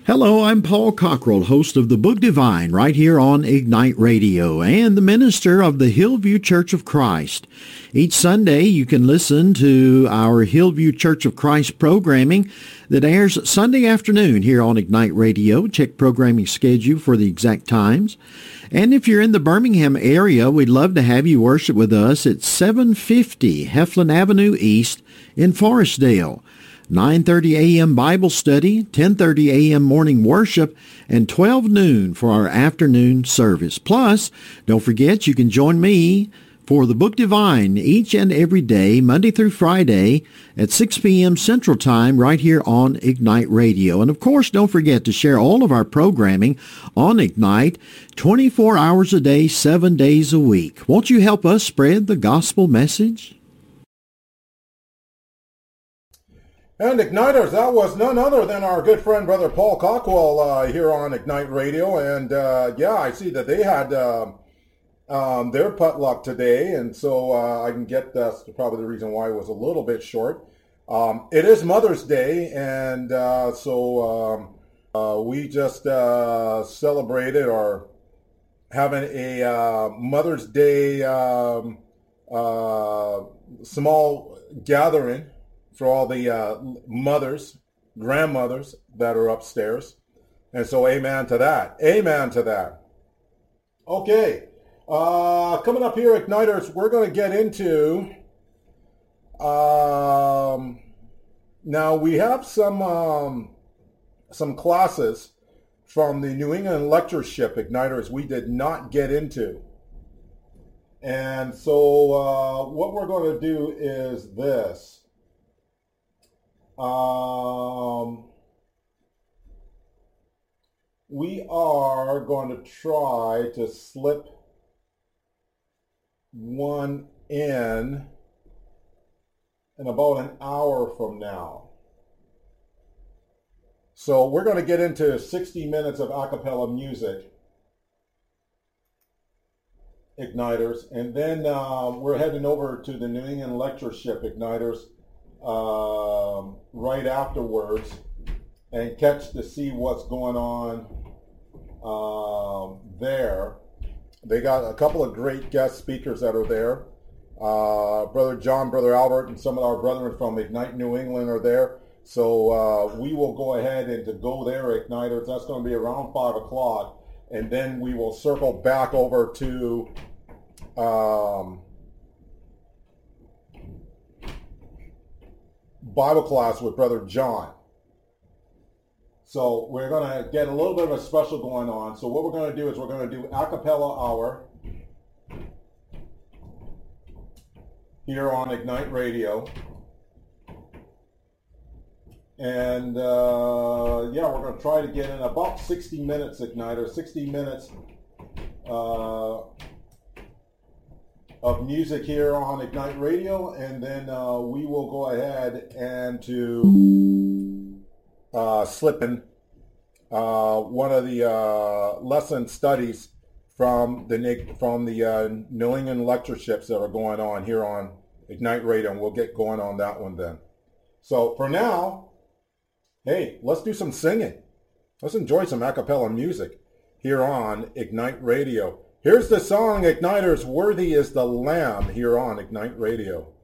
Hello, I'm Paul Cockrell, host of the Book Divine, right here on Ignite Radio, and the minister of the Hillview Church of Christ. Each Sunday, you can listen to our Hillview Church of Christ programming that airs Sunday afternoon here on Ignite Radio. Check programming schedule for the exact times. And if you're in the Birmingham area, we'd love to have you worship with us at 750 Heflin Avenue East in Forestdale. 9:30 a.m. Bible study, 10:30 a.m. morning worship, and 12 noon for our afternoon service. Plus, don't forget you can join me for the Book Divine each and every day, Monday through Friday at 6 p.m. Central Time right here on Ignite Radio. And of course, don't forget to share all of our programming on Ignite 24 hours a day, 7 days a week. Won't you help us spread the gospel message? And Igniters, that was none other than our good friend, Brother Paul Cockwell, here on Ignite Radio. And I see that they had their potluck today, and so I can get that's probably the reason why it was a little bit short. It is Mother's Day, and we just celebrated or having a Mother's Day small gathering for all the mothers, grandmothers that are upstairs. And so amen to that. Amen to that. Okay. Coming up here, Igniters, we're going to get into, now we have some classes from the New England Lectureship, Igniters, we did not get into. And so what we're going to do is this. We are going to try to slip one in about an hour from now. So we're going to get into 60 minutes of a cappella music, Igniters, and then we're heading over to the New England Lectureship, Igniters, right afterwards, and catch to see what's going on there. They got a couple of great guest speakers that are there. Brother John, Brother Albert, and some of our brethren from Ignite New England are there. So we will go ahead and to go there, Igniters. That's going to be around 5 o'clock. And then we will circle back over to Bible class with Brother John. So we're going to get a little bit of a special going on. So what we're going to do is we're going to do a cappella hour here on Ignite Radio. And we're going to try to get in about 60 minutes, Igniter, 60 minutes of music here on Ignite Radio, and then we will go ahead and to slip in one of the lesson studies from the New England lectureships that are going on here on Ignite Radio, and we'll get going on that one then. So for now, hey, let's do some singing. Let's enjoy some a cappella music here on Ignite Radio. Here's the song, Igniters, Worthy is the Lamb, here on Ignite Radio.